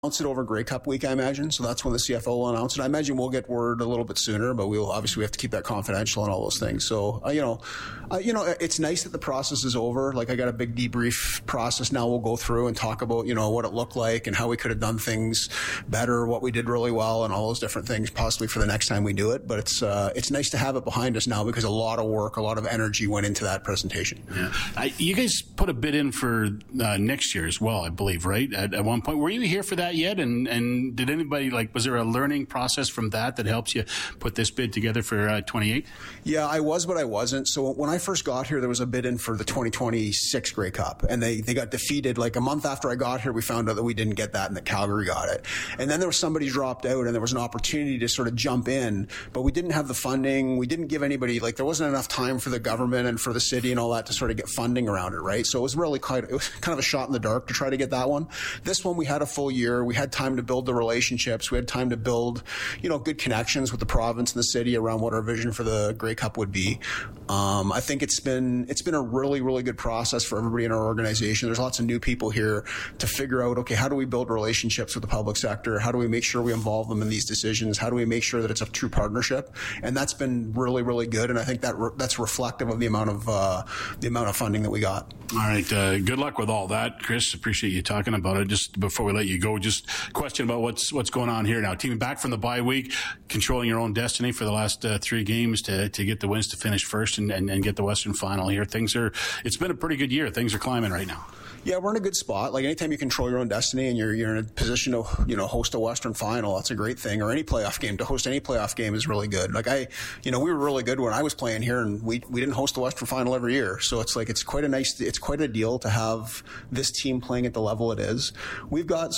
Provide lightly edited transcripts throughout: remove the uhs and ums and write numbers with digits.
Announce it over Grey Cup week, I imagine. So that's when the CFO will announce it. I imagine we'll get word a little bit sooner, but we have to keep that confidential and all those things. So, it's nice that the process is over. Like, I got a big debrief process now. We'll go through and talk about, what it looked like and how we could have done things better, what we did really well, and all those different things, possibly for the next time we do it. But it's nice to have it behind us now, because a lot of work, a lot of energy went into that presentation. Yeah. You guys put a bid in for next year as well, I believe, right? At one point, were you here for that yet? And did anybody, was there a learning process from that helps you put this bid together for 28? Yeah, I was, but I wasn't. So when I first got here, there was a bid in for the 2026 Grey Cup, and they got defeated. Like a month after I got here, we found out that we didn't get that and that Calgary got it. And then there was somebody dropped out, and there was an opportunity to sort of jump in, but we didn't have the funding. We didn't give anybody, there wasn't enough time for the government and for the city and all that to sort of get funding around it, right? So it was kind of a shot in the dark to try to get that one. This one, we had a full year. We had time to build the relationships. We had time to build, good connections with the province and the city around what our vision for the Grey Cup would be. I think it's been a really, really good process for everybody in our organization. There's lots of new people here to figure out, okay, how do we build relationships with the public sector? How do we make sure we involve them in these decisions? How do we make sure that it's a true partnership? And that's been really, really good. And I think that's reflective of the amount of funding that we got. All right. Good luck with all that, Chris. Appreciate you talking about it. Just before we let you go, just question about what's going on here now. Team back from the bye week, controlling your own destiny for the last 3 games to get the wins to finish first and get the Western Final here. It's been a pretty good year. Things are climbing right now. Yeah, we're in a good spot. Like, anytime you control your own destiny and you're in a position to, host a Western Final, that's a great thing. Or any playoff game. To host any playoff game is really good. Like, we were really good when I was playing here, and we didn't host the Western Final every year. So it's quite a deal to have this team playing at the level it is. We've got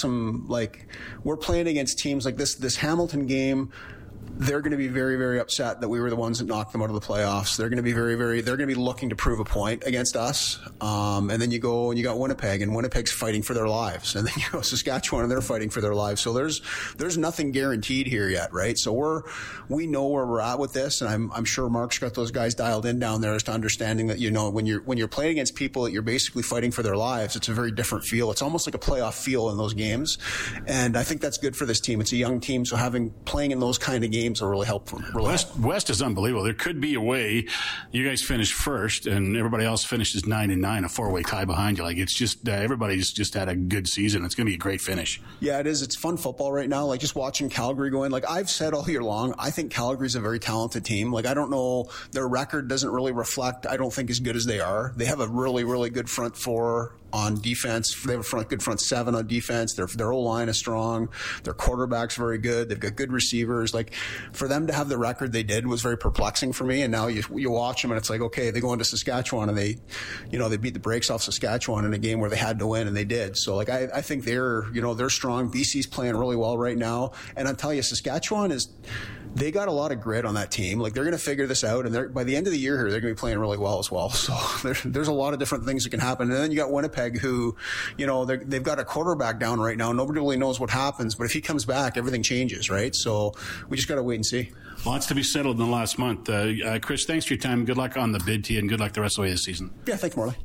we're playing against teams like this Hamilton game. They're going to be very, very upset that we were the ones that knocked them out of the playoffs. They're going to be they're going to be looking to prove a point against us. And then you go and you got Winnipeg, and Winnipeg's fighting for their lives. And then you go Saskatchewan, and they're fighting for their lives. So there's nothing guaranteed here yet, right? So we know where we're at with this, and I'm sure Mark's got those guys dialed in down there as to understanding that, when you're playing against people that you're basically fighting for their lives, it's a very different feel. It's almost like a playoff feel in those games. And I think that's good for this team. It's a young team, so playing in those kind of games will really help them. West is unbelievable. There could be a way you guys finish first and everybody else finishes 9-9, a 4-way tie behind you. It's just everybody's just had a good season. It's going to be a great finish. Yeah, it is. It's fun football right now. Just watching Calgary go in. I've said all year long, I think Calgary's a very talented team. I don't know, their record doesn't really reflect, I don't think, as good as they are. They have a really, really good front four on defense. They have a good front 7 on defense. Their O-line is strong. Their quarterback's very good. They've got good receivers. For them to have the record they did was very perplexing for me. And now you watch them, and it's okay, they go into Saskatchewan, and they beat the brakes off Saskatchewan in a game where they had to win, and they did. So I think they're strong. BC's playing really well right now. And I'll tell you, Saskatchewan they got a lot of grit on that team. They're going to figure this out, and by the end of the year here, they're going to be playing really well as well. So there's a lot of different things that can happen. And then you got Winnipeg, who, they've got a quarterback down right now. Nobody really knows what happens, but if he comes back, everything changes, right? So we just got to wait and see. Lots to be settled in the last month. Chris, thanks for your time. Good luck on the bid to you, and good luck the rest of the way this season. Yeah, thanks, Morley.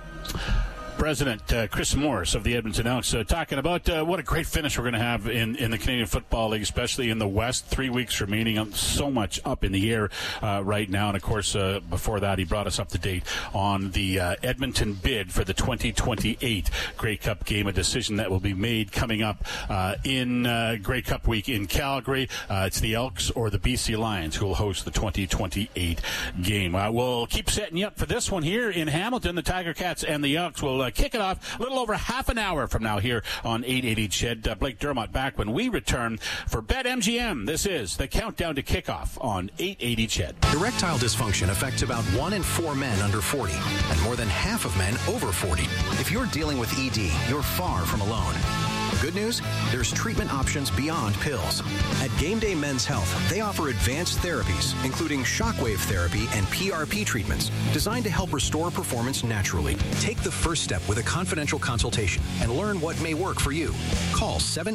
President Chris Morris of the Edmonton Elks talking about what a great finish we're going to have in the Canadian Football League, especially in the West. 3 weeks remaining, so much up in the air right now. And, of course, before that, he brought us up to date on the Edmonton bid for the 2028 Grey Cup game, a decision that will be made coming up in Grey Cup week in Calgary. It's the Elks or the BC Lions who will host the 2028 game. We'll keep setting you up for this one here in Hamilton. The Tiger Cats and the Elks will kick it off a little over half an hour from now here on 880 CHED. Blake Dermott back when we return for BetMGM. This is the countdown to kickoff on 880 CHED. Erectile dysfunction affects about 1 in 4 men under 40 and more than half of men over 40. If you're dealing with ED, you're far from alone. Good news? There's treatment options beyond pills. At Game Day Men's Health, they offer advanced therapies, including shockwave therapy and PRP treatments, designed to help restore performance naturally. Take the first step with a confidential consultation and learn what may work for you. Call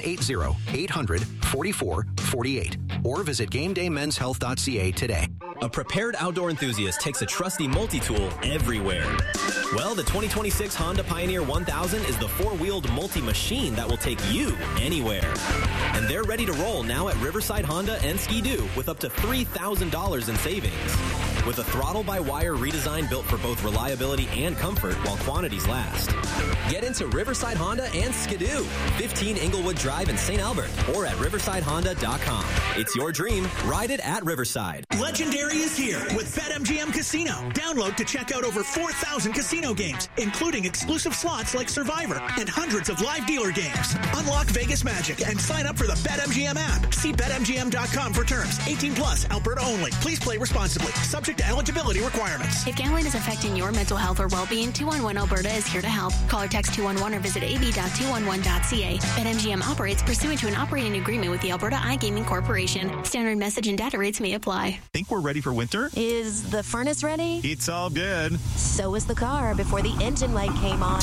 780-800-4448 or visit GameDayMen'sHealth.ca today. A prepared outdoor enthusiast takes a trusty multi-tool everywhere. Well, the 2026 Honda Pioneer 1000 is the four-wheeled multi-machine that will take you anywhere. And they're ready to roll now at Riverside Honda and Ski-Doo with up to $3,000 in savings. With a throttle-by-wire redesign built for both reliability and comfort while quantities last. Get into Riverside Honda and Ski-Doo, 15 Inglewood Drive in St. Albert, or at riversidehonda.com. It's your dream. Ride it at Riverside. Legendary is here with BetMGM Casino. Download to check out over 4,000 casino games, including exclusive slots like Survivor and hundreds of live dealer games. Unlock Vegas magic and sign up for the BetMGM app. See BetMGM.com for terms. 18 plus, Alberta only. Please play responsibly. Subject to eligibility requirements. If gambling is affecting your mental health or well-being, 211 Alberta is here to help. Call or text 211 or visit ab.211.ca. BetMGM operates pursuant to an operating agreement with the Alberta iGaming Corporation. Standard message and data rates may apply. Think we're ready for winter? Is the furnace ready? It's all good. So is the car before the engine light came on.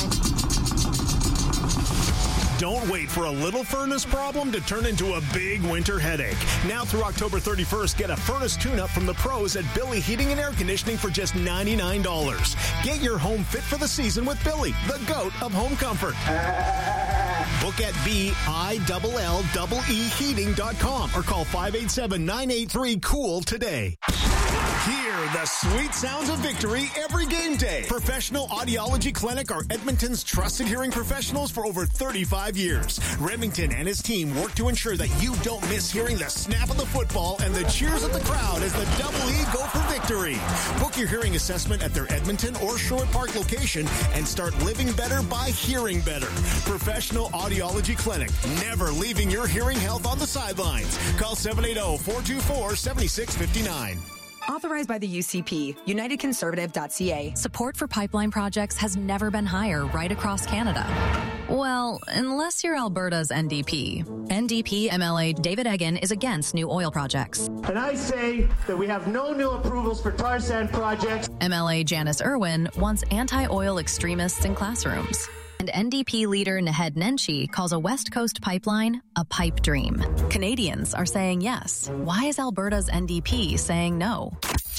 Don't wait for a little furnace problem to turn into a big winter headache. Now through October 31st, get a furnace tune-up from the pros at Billy Heating and Air Conditioning for just $99. Get your home fit for the season with Billy, the GOAT of home comfort. Book at BILLEE heating.com or call 587-983-COOL today. Hear the sweet sounds of victory every game day. Professional Audiology Clinic are Edmonton's trusted hearing professionals for over 35 years. Remington and his team work to ensure that you don't miss hearing the snap of the football and the cheers of the crowd as the Double E go for victory. Book your hearing assessment at their Edmonton or Sherwood Park location and start living better by hearing better. Professional Audiology Clinic, never leaving your hearing health on the sidelines. Call 780-424-7659. Authorized by the UCP, UnitedConservative.ca. Support for pipeline projects has never been higher right across Canada. Well, unless you're Alberta's NDP. NDP MLA David Eggen is against new oil projects. And I say that we have no new approvals for tar sand projects. MLA Janice Irwin wants anti-oil extremists in classrooms. And NDP leader Naheed Nenshi calls a West Coast pipeline a pipe dream. Canadians are saying yes. Why is Alberta's NDP saying no?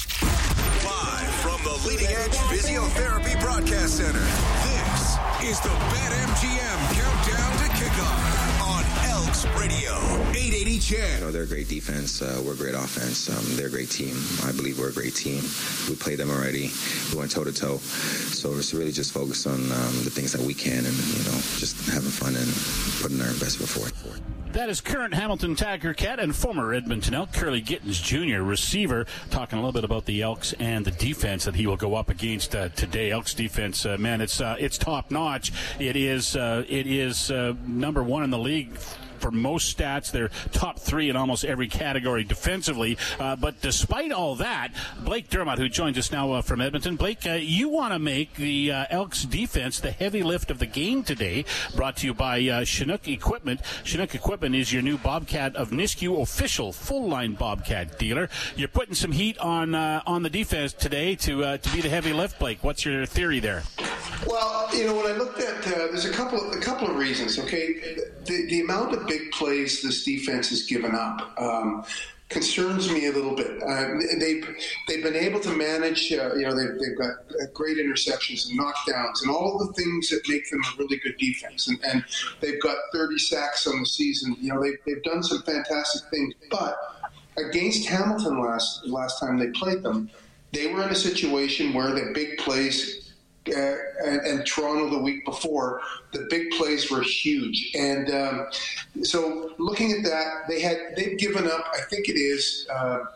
Live from the Leading Edge Physiotherapy Broadcast Center, this is the BetMGM Countdown to Kickoff on Elks Radio, 880 CHED. They're a great defense. We're a great offense. They're a great team. I believe we're a great team. We played them already. We went toe-to-toe. So it's really just focused on the things that we can and, just having fun and putting our best foot forward. That is current Hamilton Tiger Cat and former Edmonton Elk, Curly Gittins Jr., receiver, talking a little bit about the Elks and the defense that he will go up against today. Elks defense, man, it's top-notch. It is number one in the league for most stats. They're top three in almost every category defensively. But despite all that, Blake Dermott, who joins us now from Edmonton. Blake, you want to make the Elks defense the heavy lift of the game today, brought to you by Chinook Equipment. Chinook Equipment is your new Bobcat of Nisku official full-line Bobcat dealer. You're putting some heat on the defense today to be the heavy lift, Blake. What's your theory there? Well, when I looked at, there's a couple of reasons. Okay, the amount of big plays this defense has given up concerns me a little bit. They've been able to manage. They've got great interceptions and knockdowns and all of the things that make them a really good defense. And they've got 30 sacks on the season. They've done some fantastic things. But against Hamilton last time they played them, they were in a situation where the big plays. And Toronto the week before, the big plays were huge. And so looking at that, they've given up, I think it is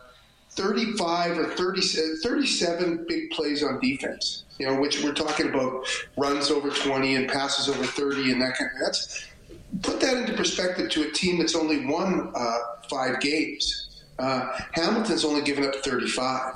35 or 37 big plays on defense, which we're talking about runs over 20 and passes over 30 and that kind of, put that into perspective to a team that's only won 5 games. Hamilton's only given up 35.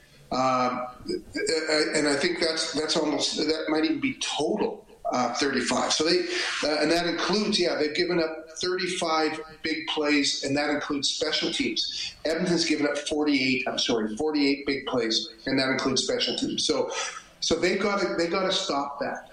And I think that's almost, that might even be total 35. So and that includes, they've given up 35 big plays, and that includes special teams. Edmonton's given up 48 big plays, and that includes special teams. So they got to stop that.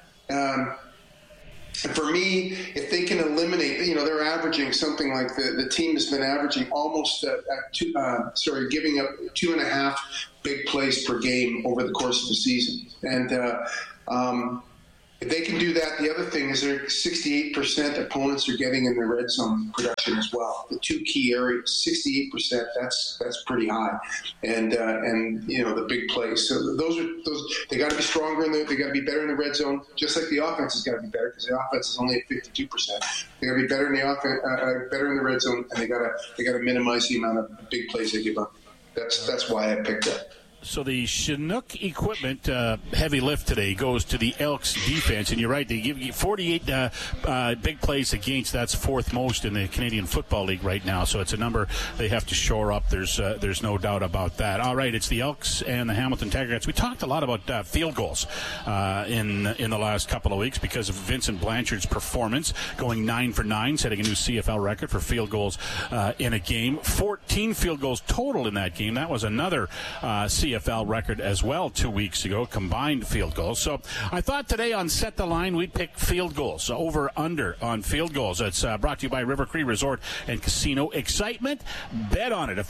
For me, if they can eliminate, they're averaging something like the team has been averaging almost giving up 2.5 big plays per game over the course of the season. And If they can do that, the other thing is they're 68% opponents are getting in the red zone production as well. The two key areas, 68%. That's pretty high, and the big plays. So those they got to be stronger they got to be better in the red zone. Just like the offense has got to be better because the offense is only at 52%. They got to be better in the offense, better in the red zone, and they got to minimize the amount of big plays they give up. That's why I picked that. So the Chinook equipment heavy lift today goes to the Elks defense, and you're right, they give you 48 big plays against. That's fourth most in the Canadian Football League right now, so it's a number they have to shore up. There's no doubt about that. All right, it's the Elks and the Hamilton Tiger-Cats. We talked a lot about field goals in the last couple of weeks because of Vincent Blanchard's performance, going 9 for 9, setting a new CFL record for field goals in a game. 14 field goals total in that game. That was another CFL record as well 2 weeks ago, combined field goals. So I thought today on Set the Line we'd pick field goals, over under on field goals. It's brought to you by River Cree Resort and Casino. Excitement, bet on it. A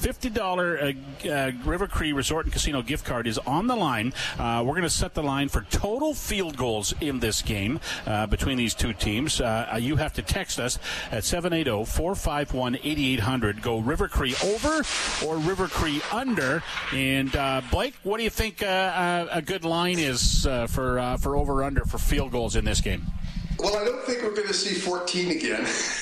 $50 River Cree Resort and Casino gift card is on the line. We're going to set the line for total field goals in this game between these two teams. You have to text us at 780-451-8800. Go River Cree over or River Cree under. And Blake, what do you think a good line is for over-under for field goals in this game? Well, I don't think we're going to see 14 again.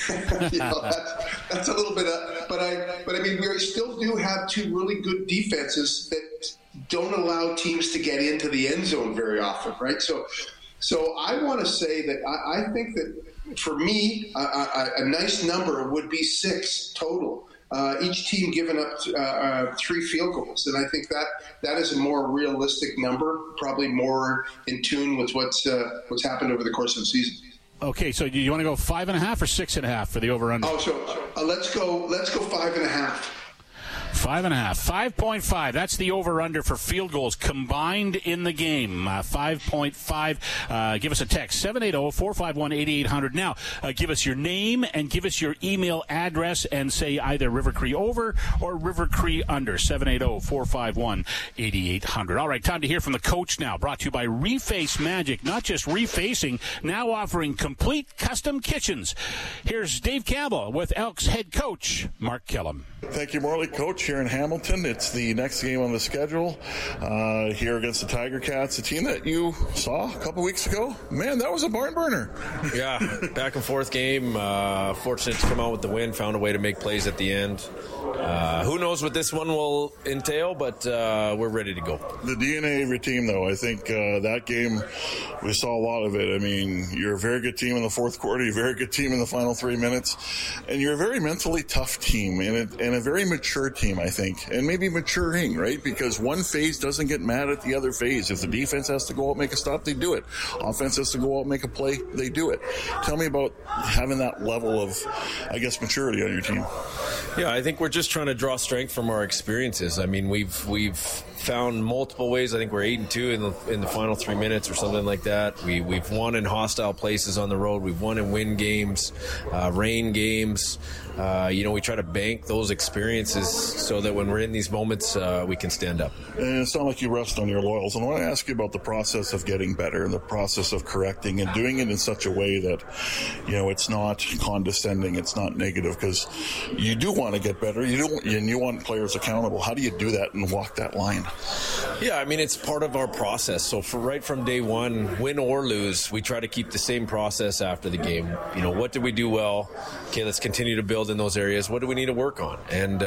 That's a little bit but I mean, we still do have two really good defenses that don't allow teams to get into the end zone very often, right? So I want to say that I think that for me, a nice number would be 6 total. Each team giving up 3 field goals, and I think that is a more realistic number, probably more in tune with what's happened over the course of the season. Okay, so do you want to go 5.5 or 6.5 for the over/under? Oh, so let's go 5.5. 5.5. 5.5. That's the over-under for field goals combined in the game. 5.5. Give us a text, 780-451-8800. Now, give us your name and give us your email address and say either River Cree over or River Cree under. 780-451-8800. All right, time to hear from the coach now. Brought to you by Reface Magic. Not just refacing, now offering complete custom kitchens. Here's Dave Campbell with Elks head coach Mark Killam. Thank you, Morley. Coach here in Hamilton. It's the next game on the schedule here against the Tiger-Cats, a team that you saw a couple weeks ago. Man, that was a barn burner. Yeah, back and forth game. Fortunate to come out with the win. Found a way to make plays at the end. Who knows what this one will entail, but we're ready to go. The DNA of your team, though, I think that game, we saw a lot of it. I mean, you're a very good team in the fourth quarter. You're a very good team in the final 3 minutes. And you're a very mentally tough team and a very mature team, I think. And maybe maturing, right? Because one phase doesn't get mad at the other phase. If the defense has to go out and make a stop, they do it. Offense has to go out and make a play, they do it. Tell me about having that level of, I guess, maturity on your team. Yeah, I think we're just trying to draw strength from our experiences. I mean, we've found multiple ways. I think we're 8-2 in the final 3 minutes or something like that. We've won in hostile places on the road. We've won in win games, rain games. We try to bank those experiences so that when we're in these moments, we can stand up. And it's not like you rest on your laurels. And I want to ask you about the process of getting better and the process of correcting and doing it in such a way that, it's not condescending, it's not negative, because you do want to get better. You want players accountable. How do you do that and walk that line? Yeah, I mean, it's part of our process. So right from day one, win or lose, we try to keep the same process after the game. What did we do well? Okay, let's continue to build in those areas. What do we need to work on? And,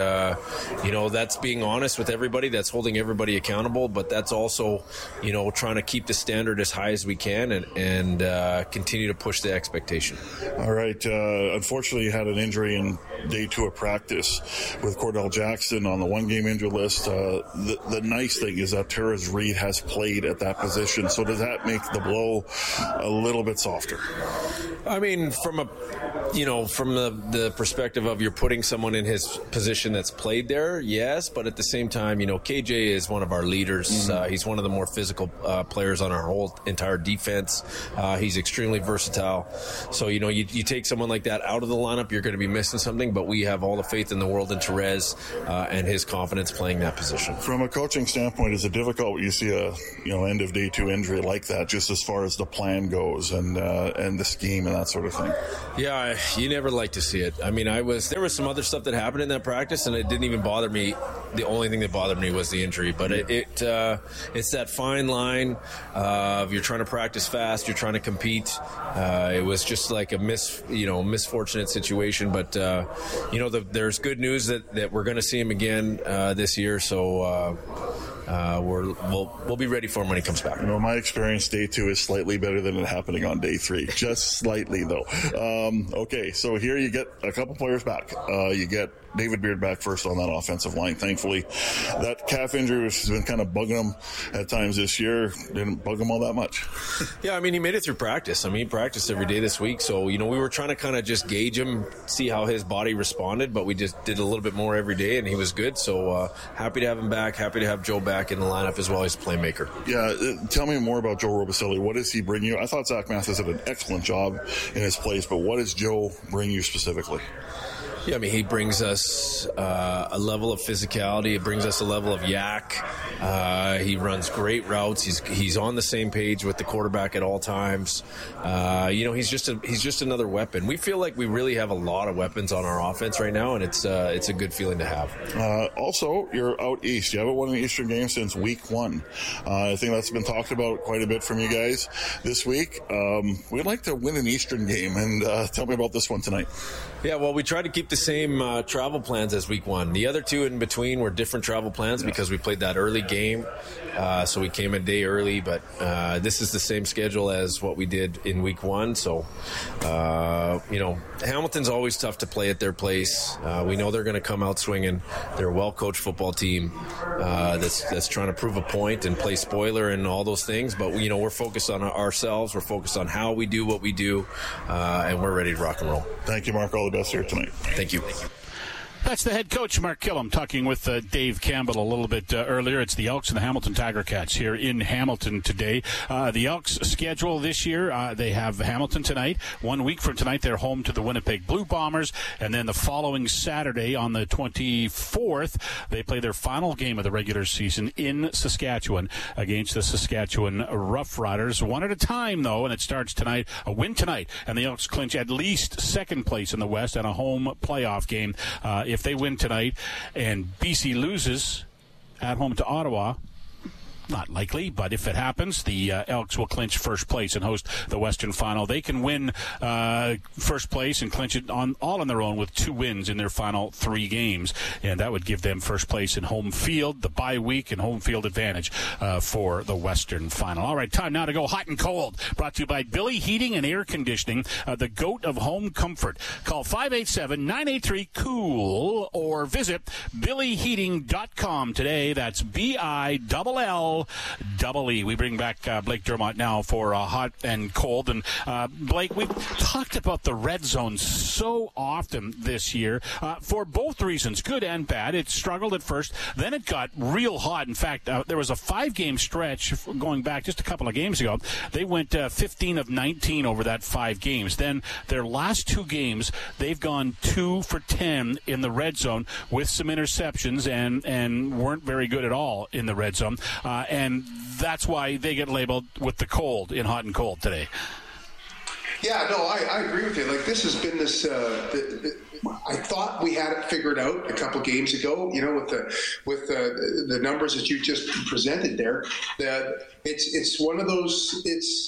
that's being honest with everybody. That's holding everybody accountable. But that's also, trying to keep the standard as high as we can and continue to push the expectation. All right. Unfortunately, you had an injury in day 2 of practice with Cordell Jackson on the 1-game injury list. The nice thing is that Terrence Reed has played at that position. So does that make the blow a little bit softer? I mean, from the perspective of you're putting someone in his position that's played there, yes, but at the same time, KJ is one of our leaders. Mm-hmm. He's one of the more physical players on our whole entire defense. He's extremely versatile. So, you take someone like that out of the lineup, you're going to be missing something, but we have all the faith in the world in Therese and his confidence playing that position. From a coaching standpoint, is it difficult when you see a end of day 2 injury like that, just as far as the plan goes and the scheme and that sort of thing? Yeah, you never like to see it. I mean, there was some other stuff that happened in that practice, and it didn't even bother me. The only thing that bothered me was the injury. But it's that fine line of you're trying to practice fast, you're trying to compete. It was just like a misfortunate situation. But there's good news that we're going to see him again this year. So. We'll be ready for him when he comes back. My experience day 2 is slightly better than it happening on day 3. Just slightly, though. Okay, so here you get a couple players back. You get David Beard back first on that offensive line, thankfully. That calf injury, which has been kind of bugging him at times this year, didn't bug him all that much. Yeah, I mean, he made it through practice. I mean, he practiced every day this week. So, we were trying to kind of just gauge him, see how his body responded, but we just did a little bit more every day, and he was good. So, happy to have him back. Happy to have Joe back in the lineup as well. He's a playmaker. Yeah, tell me more about Joe Robicelli. What does he bring you? I thought Zach Mathis did an excellent job in his place, but what does Joe bring you specifically? Yeah, I mean, he brings us a level of physicality. It brings us a level of yak. He runs great routes. He's on the same page with the quarterback at all times. He's just another weapon. We feel like we really have a lot of weapons on our offense right now, and it's a good feeling to have. Also, you're out east. You haven't won an Eastern game since week 1. I think that's been talked about quite a bit from you guys this week. We'd like to win an Eastern game, and tell me about this one tonight. Yeah, well, we tried to keep the same travel plans as week 1. The other 2 in between were different travel plans because we played that early game. So we came a day early, but this is the same schedule as what we did in week 1. So, Hamilton's always tough to play at their place. We know they're going to come out swinging. They're a well-coached football team that's trying to prove a point and play spoiler and all those things. But, we're focused on ourselves. We're focused on how we do what we do, and we're ready to rock and roll. Thank you, Mark. All the best here tonight. Thank you. That's the head coach, Mark Killam, talking with Dave Campbell a little bit earlier. It's the Elks and the Hamilton Tiger Cats here in Hamilton today. The Elks' schedule this year, they have Hamilton tonight. 1 week from tonight, they're home to the Winnipeg Blue Bombers. And then the following Saturday, on the 24th, they play their final game of the regular season in Saskatchewan against the Saskatchewan Roughriders. One at a time, though, and it starts tonight. A win tonight, and the Elks clinch at least second place in the West and a home playoff game. If they win tonight and BC loses at home to Ottawa, not likely, but if it happens, the Elks will clinch first place and host the Western Final. They can win first place and clinch it all on their own with 2 wins in their final 3 games, and that would give them first place in home field, the bye week, and home field advantage for the Western Final. All right, time now to go hot and cold. Brought to you by Billy Heating and Air Conditioning, the GOAT of home comfort. Call 587-983-COOL or visit BillyHeating.com today. That's BILLEE. We bring back Blake Dermott now for hot and cold. And Blake, we've talked about the red zone so often this year for both reasons, good and bad. It struggled at first, then it got real hot. In fact, there was a 5-game stretch going back just a couple of games ago. They went 15 of 19 over that 5 games. Then their last 2 games, they've gone 2 for 10 in the red zone with some interceptions and weren't very good at all in the red zone. And that's why they get labeled with the cold in hot and cold today. Yeah, no, I agree with you. Like, this has been this. I thought we had it figured out a couple games ago. With the numbers that you just presented there. That it's one of those.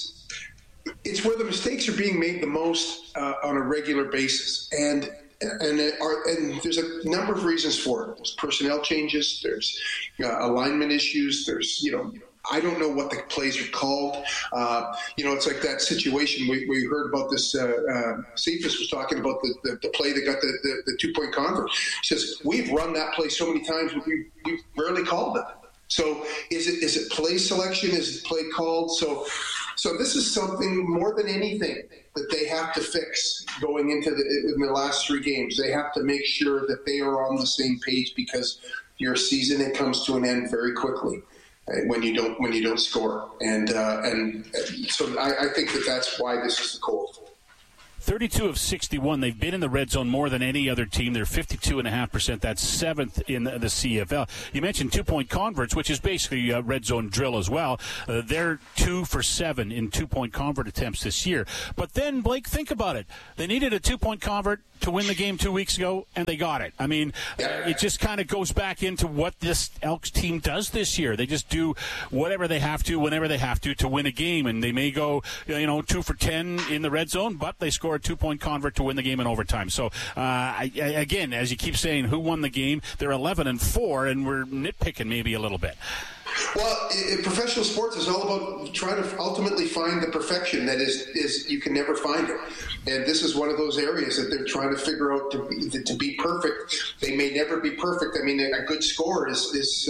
It's where the mistakes are being made the most on a regular basis, and there's a number of reasons for it. There's personnel changes. There's alignment issues. There's I don't know what the plays are called. It's like that situation we heard about this. Cephas was talking about the play that got the 2-point convert. He says, we've run that play so many times, we've rarely called it. So is it play selection? Is it play called? So this is something more than anything that they have to fix going into in the last 3 games. They have to make sure that they are on the same page, because your season, it comes to an end very quickly when you don't score. And so I think that's why this is the Cold. 32 of 61. They've been in the red zone more than any other team. They're 52.5%. That's 7th in the CFL. You mentioned 2-point converts, which is basically a red zone drill as well. They're 2 for 7 in 2-point convert attempts this year. But then, Blake, think about it. They needed a 2-point convert to win the game 2 weeks ago, and they got it. I mean, it just kind of goes back into what this Elks team does this year. They just do whatever they have to, whenever they have to win a game. And they may go, 2 for 10 in the red zone, but they score a 2-point convert to win the game in overtime. So, again, as you keep saying, who won the game? They're 11-4, and we're nitpicking maybe a little bit. Well, in professional sports, is all about trying to ultimately find the perfection that is you can never find it. And this is one of those areas that they're trying to figure out to be perfect. They may never be perfect. I mean, a good score is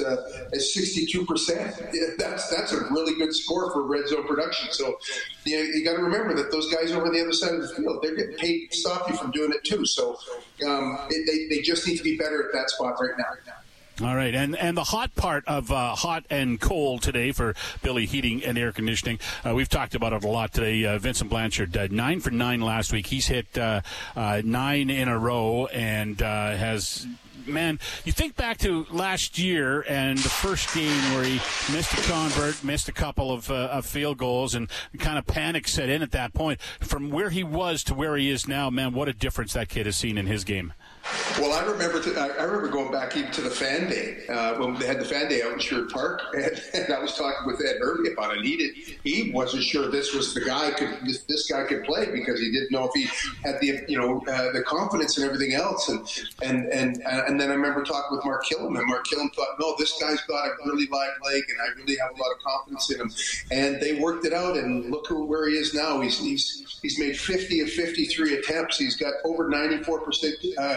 62%. That's a really good score for red zone production. So you got to remember that those guys over the other side of the field, they're getting paid to stop you from doing it too. So they just need to be better at that spot right now. All right, and the hot part of hot and cold today for Billy Heating and Air Conditioning, we've talked about it a lot today. Vincent Blanchard, 9 for 9 last week. He's hit 9 in a row and has... Man, you think back to last year and the first game where he missed a convert, missed a couple of field goals, and kind of panic set in at that point. From where he was to where he is now, man, what a difference that kid has seen in his game. Well, I remember going back even to the fan day when they had the fan day out in Sherwood Park, and I was talking with Ed Hervey about it. He wasn't sure this was the guy this guy could play, because he didn't know if he had the confidence and everything else. And then I remember talking with Mark Killam, and Mark Killam thought, no, this guy's got a really live leg, and I really have a lot of confidence in him. And they worked it out, and look where he is now. He's made 50 of 53 attempts. He's got over 94%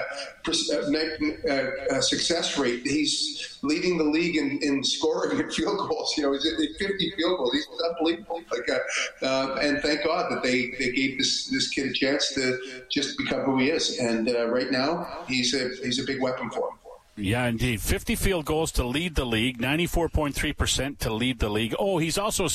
success rate. He's leading the league in scoring and field goals. He's at 50 field goals. He's unbelievable. And thank God that they gave this kid a chance to just become who he is. And right now, he's a big weapon for him. Yeah, indeed. 50 field goals to lead the league, 94.3% to lead the league. Oh, he's also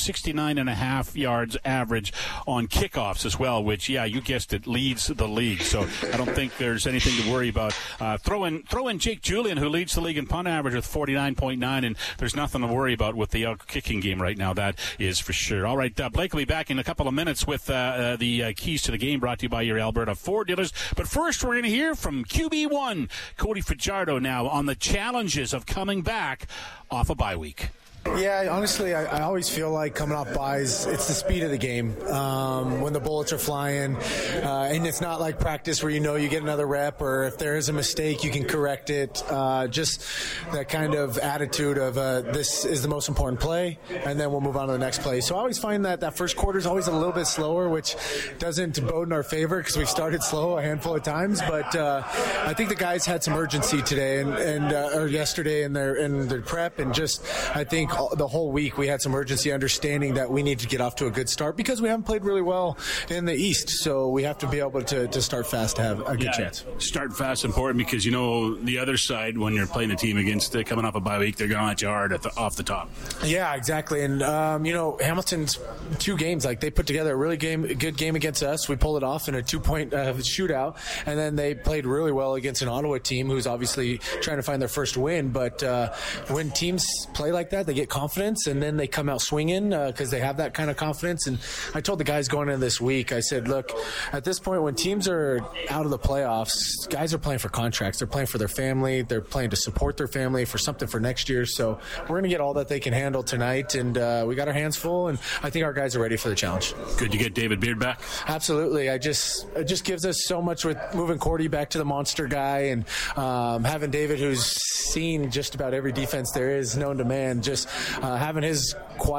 69.5 yards average on kickoffs as well, which, yeah, you guessed it, leads the league. So I don't think there's anything to worry about. Throw in Jake Julian, who leads the league in punt average with 49.9, and there's nothing to worry about with the kicking game right now. That is for sure. All right, Blake will be back in a couple of minutes with the keys to the game, brought to you by your Alberta Ford dealers. But first, we're going to hear from QB1, Cody Fajardo, now on the challenges of coming back off a bye week. Yeah, honestly, I always feel like coming off buys, it's the speed of the game. When the bullets are flying, and it's not like practice where you get another rep, or if there is a mistake, you can correct it. Just that kind of attitude of this is the most important play, and then we'll move on to the next play. So I always find that first quarter is always a little bit slower, which doesn't bode in our favor because we've started slow a handful of times. But I think the guys had some urgency today or yesterday in their prep, and just I think the whole week we had some urgency, understanding that we need to get off to a good start because we haven't played really well in the East. So we have to be able to start fast to have a good chance. Start fast important because the other side, when you're playing a team against coming off a bye week, they're going at you hard off the top. Yeah, exactly. And Hamilton's 2 games, they put together a really good game against us. We pulled it off in a 2-point shootout, and then they played really well against an Ottawa team who's obviously trying to find their first win. But when teams play like that, they get confidence, and then they come out swinging because they have that kind of confidence. And I told the guys going into this week, I said, look, at this point when teams are out of the playoffs, guys are playing for contracts. They're playing for their family. They're playing to support their family for something for next year. So we're going to get all that they can handle tonight, and we got our hands full, and I think our guys are ready for the challenge. Good to get David Beard back? Absolutely. It just gives us so much with moving Cordy back to the monster guy, and having David, who's seen just about every defense there is known to man, just having his quiet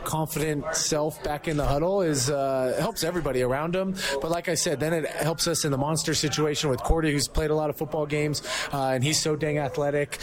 confident self back in the huddle is helps everybody around him. But like I said, then it helps us in the monster situation with Cordy, who's played a lot of football games, and he's so dang athletic.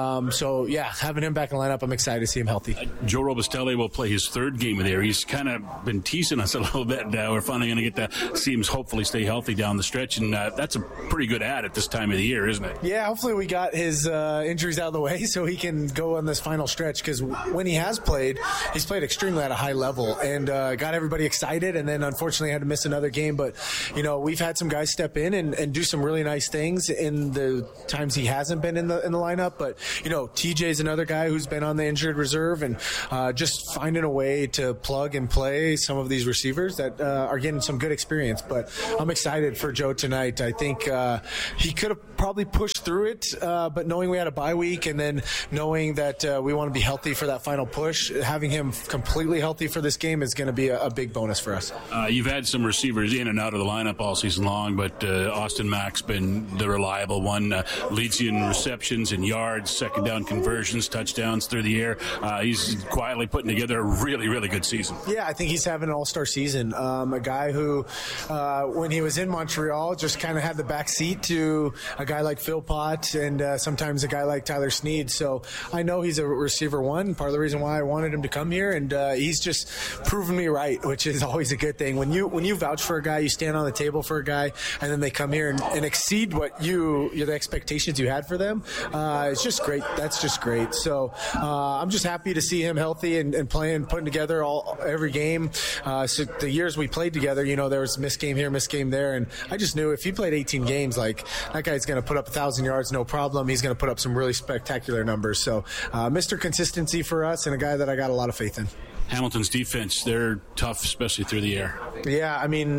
So, yeah, having him back in the lineup, I'm excited to see him healthy. Joe Robustelli will play his third game of the year. He's kind of been teasing us a little bit. We're finally going to get to see him hopefully stay healthy down the stretch, and that's a pretty good ad at this time of the year, isn't it? Yeah, hopefully we got his injuries out of the way so he can go on this final stretch, because when he has played, he's played extremely at a high level and got everybody excited, and then unfortunately had to miss another game. But, we've had some guys step in and do some really nice things in the times he hasn't been in the lineup. But, TJ's another guy who's been on the injured reserve, and just finding a way to plug and play some of these receivers that are getting some good experience. But I'm excited for Joe tonight. I think he could have probably pushed through it, but knowing we had a bye week and then knowing that we want to be healthy for that final push, having him completely healthy for this game is going to be a big bonus for us. You've had some receivers in and out of the lineup all season long, but Austin Mack's been the reliable one. Leads you in receptions and yards, second down conversions, touchdowns through the air. He's quietly putting together a really, really good season. Yeah, I think he's having an all-star season. A guy who, when he was in Montreal, just kind of had the back seat to a guy like Phil Pott and sometimes a guy like Tyler Snead. So I know he's a receiver one, part of the reason why I wanted him to come here, and he's just proven me right, which is always a good thing. When you vouch for a guy, you stand on the table for a guy, and then they come here and exceed what the expectations you had for them. It's just great. That's just great. So I'm just happy to see him healthy and playing, putting together every game. So the years we played together, there was missed game here, missed game there, and I just knew if he played 18 games, like, that guy's going to put up 1,000 yards, no problem. He's going to put up some really spectacular numbers. So Mr. Consistency for us, and a guy that I got a lot of faith in. Hamilton's defense, they're tough, especially through the air. Yeah, I mean,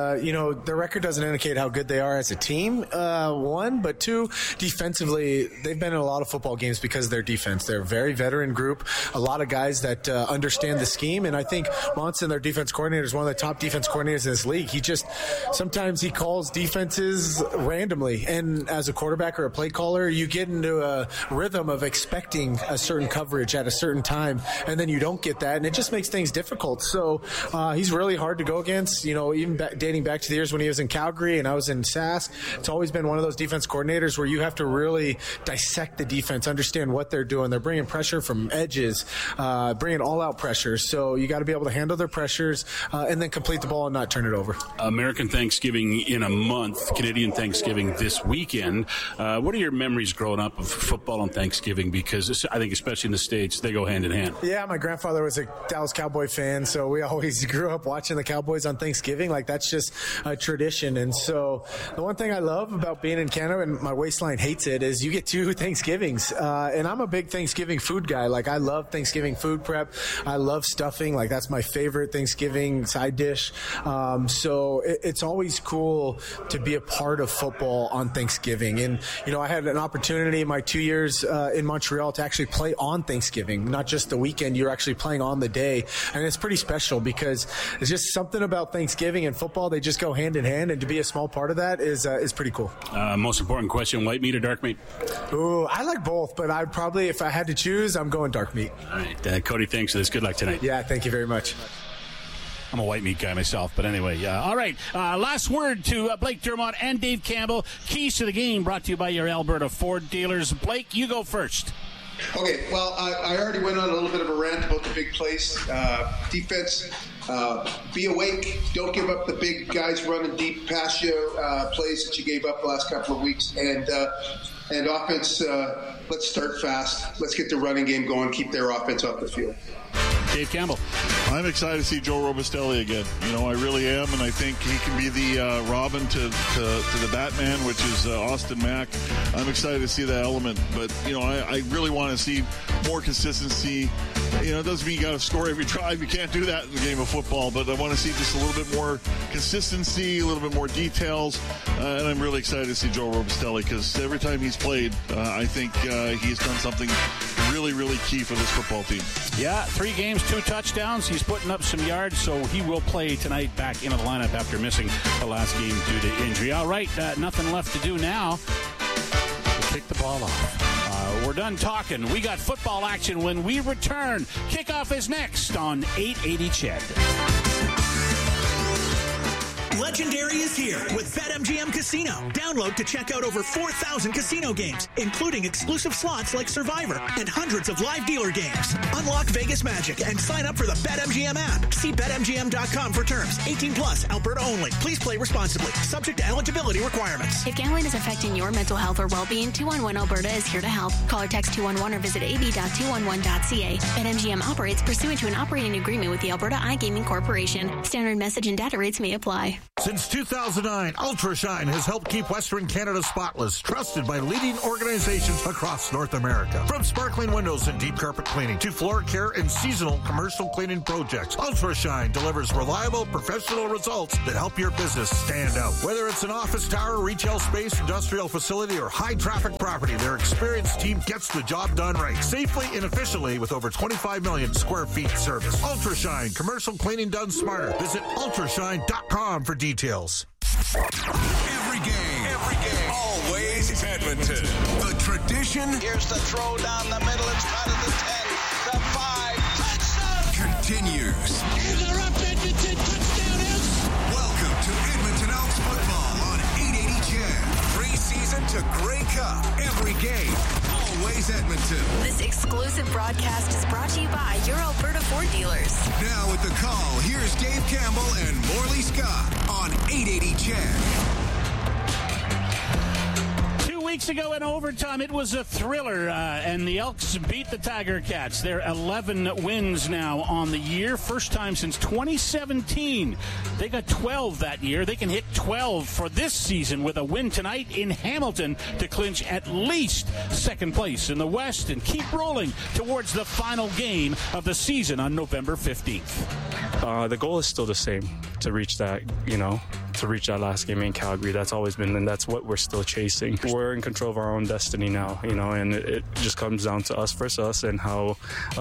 their record doesn't indicate how good they are as a team, one, but two, defensively, they've been in a lot of football games because of their defense. They're a very veteran group, a lot of guys that understand the scheme, and I think Monson, their defense coordinator, is one of the top defense coordinators in this league. Sometimes he calls defenses randomly, and as a quarterback or a play caller, you get into a rhythm of expecting a certain coverage at a certain time, and then you don't get that, and it just makes things difficult. So he's really hard to go against, even dating back to the years when he was in Calgary and I was in Sask. It's always been one of those defense coordinators where you have to really dissect the defense, understand what they're doing. They're bringing pressure from edges, bringing all-out pressure. So you got to be able to handle their pressures and then complete the ball and not turn it over. American Thanksgiving in a month, Canadian Thanksgiving this weekend. What are your memories growing up of football on Thanksgiving? Because I think especially in the States, they go hand in hand. Yeah, my grandfather was a Dallas Cowboy fan, so we always grew up watching the Cowboys on Thanksgiving. Like, that's just a tradition. And so the one thing I love about being in Canada, and my waistline hates it, is you get 2 Thanksgivings. And I'm a big Thanksgiving food guy. Like, I love Thanksgiving food prep. I love stuffing. Like, that's my favorite Thanksgiving side dish. So it's always cool to be a part of football on Thanksgiving. And, I had an opportunity in my 2 years in Montreal to actually play on Thanksgiving, not just the weekend. You're actually playing on the day. And it's pretty special because it's just something about Thanksgiving and football. They just go hand in hand, and to be a small part of that is pretty cool. Most important question, white meat or dark meat? Ooh, I like both, but I'd probably, if I had to choose, I'm going dark meat. All right. Cody, thanks for this. Good luck tonight. Yeah, thank you very much. I'm a white meat guy myself, but anyway. All right, last word to Blake Dermott and Dave Campbell. Keys to the game brought to you by your Alberta Ford dealers. Blake, you go first. Okay, well, I already went on a little bit of a rant about the big plays. Defense, be awake. Don't give up the big guys running deep past you plays that you gave up the last couple of weeks. And offense, let's start fast. Let's get the running game going. Keep their offense off the field. Dave Campbell. I'm excited to see Joe Robustelli again. I really am, and I think he can be the Robin to the Batman, which is Austin Mack. I'm excited to see that element, but I really want to see more consistency. It doesn't mean you got to score every drive. You can't do that in the game of football, but I want to see just a little bit more consistency, a little bit more details, and I'm really excited to see Joe Robustelli because every time he's played, I think he's done something really, really key for this football team. Yeah, 3 games, 2 touchdowns. He's putting up some yards, so he will play tonight back into the lineup after missing the last game due to injury. All right, nothing left to do now. We'll kick the ball off. We're done talking. We got football action when we return. Kickoff is next on 880 CHED. Legendary is here with BetMGM Casino. Download to check out over 4,000 casino games, including exclusive slots like Survivor and hundreds of live dealer games. Unlock Vegas Magic and sign up for the BetMGM app. See BetMGM.com for terms. 18 plus, Alberta only. Please play responsibly. Subject to eligibility requirements. If gambling is affecting your mental health or well-being, 211 Alberta is here to help. Call or text 211 or visit ab.211.ca. BetMGM operates pursuant to an operating agreement with the Alberta iGaming Corporation. Standard message and data rates may apply. Since 2009, UltraShine has helped keep Western Canada spotless, trusted by leading organizations across North America. From sparkling windows and deep carpet cleaning to floor care and seasonal commercial cleaning projects, UltraShine delivers reliable, professional results that help your business stand out. Whether it's an office tower, retail space, industrial facility, or high-traffic property, their experienced team gets the job done right, safely and efficiently with over 25 million square feet service. UltraShine, commercial cleaning done smarter. Visit ultrashine.com for details. Every game, always Edmonton. The tradition. Here's the throw down the middle. It's out of the 10, the 5. Touchdown! Continues. Interrupt Edmonton. Touchdown Elks. Welcome to Edmonton Elks football on 880 CHED. Preseason to Grey Cup. Every game, always Edmonton. This exclusive broadcast is brought to you by your Alberta Ford dealers. Now with the call, here's Dave Campbell and Morley Scott on 880 CHED. 2 weeks ago in overtime, it was a thriller, and the Elks beat the Tiger Cats. They're 11 wins now on the year. First time since 2017. They got 12 that year. They can hit 12 for this season with a win tonight in Hamilton to clinch at least second place in the West and keep rolling towards the final game of the season on November 15th. The goal is still the same, to reach that, to reach that last game in Calgary. That's always been, and that's what we're still chasing. We're in control of our own destiny now, and it just comes down to us versus us and how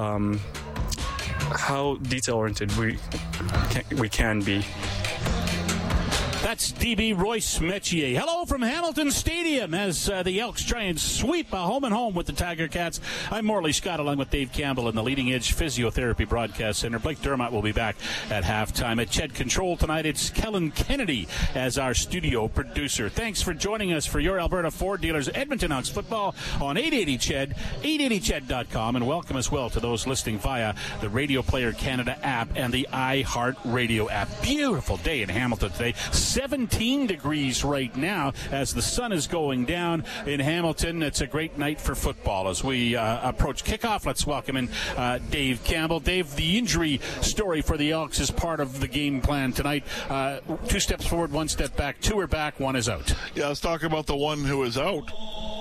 detail-oriented we can be. That's DB Royce Metier. Hello from Hamilton Stadium as the Elks try and sweep a home-and-home with the Tiger Cats. I'm Morley Scott along with Dave Campbell in the Leading Edge Physiotherapy Broadcast Center. Blake Dermott will be back at halftime. At CHED Control tonight, it's Kellen Kennedy as our studio producer. Thanks for joining us for your Alberta Ford dealers Edmonton Elks football on 880 CHED, 880ched.com, and welcome as well to those listening via the Radio Player Canada app and the iHeart Radio app. Beautiful day in Hamilton today. 17 degrees right now as the sun is going down in Hamilton. It's a great night for football as we approach kickoff. Let's welcome in Dave Campbell. Dave, the injury story for the Elks is part of the game plan tonight. 2 steps forward, 1 step back. 2 are back, 1 is out. Yeah, let's talk about the one who is out.